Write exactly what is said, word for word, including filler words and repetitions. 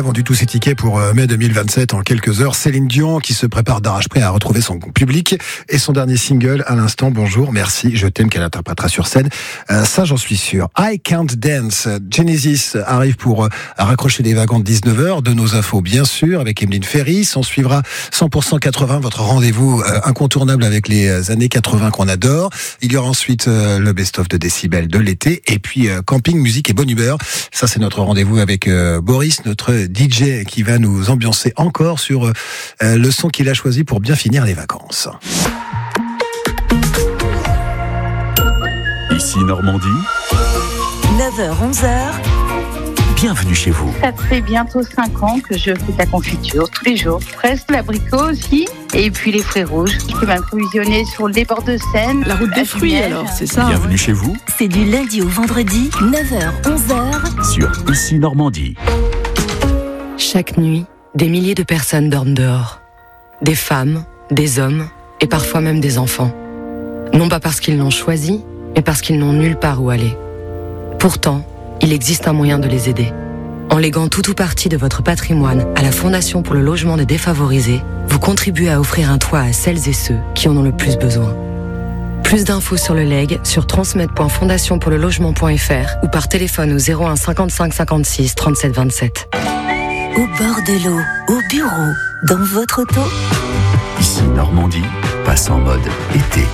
vendu tous ses tickets pour mai deux mille vingt-sept en quelques heures. Céline Dion qui se prépare d'arrache-pied à retrouver son public et son dernier single à l'instant, Bonjour, merci, je t'aime, qu'elle interprétera sur scène. Euh, ça, j'en suis sûr. I Can't Dance. Genesis arrive pour euh, raccrocher les wagons de dix-neuf heures. De nos infos, bien sûr, avec Emeline Ferry. S'en suivra cent pour cent quatre-vingts, votre rendez-vous euh, incontournable avec les années quatre-vingts qu'on adore. Il y aura ensuite euh, le best-of de Décibel de l'été. Et puis, euh, camping, musique et bonne humeur. Ça, c'est notre rendez-vous avec euh, Boris, notre D J, qui va nous ambiancer encore sur euh, le son qu'il a choisi pour bien finir les vacances. Ici Normandie. neuf heures onze heures. Bienvenue chez vous. Ça fait bientôt cinq ans que je fais de la confiture tous les jours. Presque l'abricot aussi. Et puis les fruits rouges. Je peux m'approvisionner sur les bords de Seine. La route des fruits alors, c'est ça. Bienvenue chez vous. C'est du lundi au vendredi, neuf heures onze heures. Sur Ici Normandie. Chaque nuit, des milliers de personnes dorment dehors. Des femmes, des hommes et parfois même des enfants. Non pas parce qu'ils l'ont choisi, mais parce qu'ils n'ont nulle part où aller. Pourtant, il existe un moyen de les aider. En léguant tout ou partie de votre patrimoine à la Fondation pour le logement des défavorisés, vous contribuez à offrir un toit à celles et ceux qui en ont le plus besoin. Plus d'infos sur le legs sur transmet point fondation pour le logement point f r ou par téléphone au zéro un cinquante-cinq cinquante-six trente-sept vingt-sept. Au bord de l'eau, au bureau, dans votre auto. Ici Normandie passe en mode été.